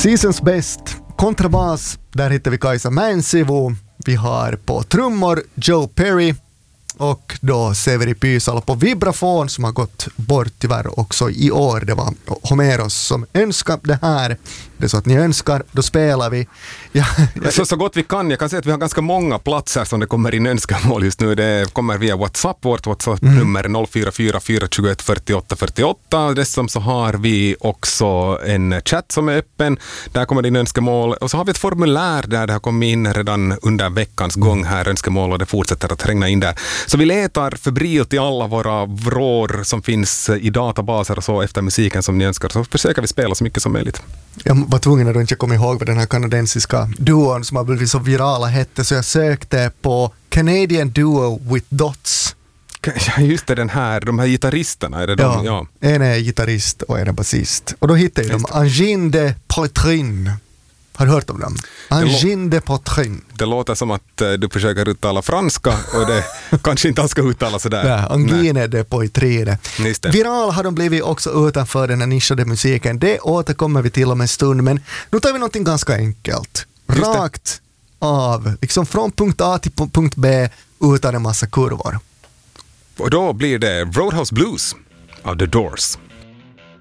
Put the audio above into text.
Seasons Best, kontrabas, där hittar vi Kaisa Mansivo. Vi har på trummor Joe Perry och då Severi Pysalo på vibrafon som har gått bort tyvärr också i år. Det var Homeros som önskade det här. Det är så att ni önskar, då spelar vi. Så gott vi kan. Jag kan säga att vi har ganska många platser som det kommer in önskemål just nu. Det kommer via WhatsApp, vårt WhatsApp-nummer 044 421 48 48. Dessutom så har vi också en chatt som är öppen. Där kommer det in önskemål. Och så har vi ett formulär där det har kommit in redan under veckans gång här önskemål och det fortsätter att regna in där. Så vi letar febrilt i alla våra vrår som finns i databaser och så efter musiken som ni önskar. Så försöker vi spela så mycket som möjligt. Jag var tvungen att inte komma ihåg vad den här kanadensiska duon som har blivit så virala hette, så jag sökte på Canadian Duo with Dots. Just det, de här gitarristerna, är det de? Ja. En är gitarrist och en är basist. Och då hittade jag dem Angine de Poitrine. Har du hört om dem? Angine de Poitrine. Det låter som att du försöker uttala franska och det kanske inte alls ska uttala sådär. Nej, Angine de Poitrine. Viral har de blivit också utanför den här nischade musiken. Det återkommer vi till om en stund, men nu tar vi någonting ganska enkelt. Rakt av, liksom från punkt A till punkt B utan en massa kurvor. Och då blir det Roadhouse Blues av The Doors.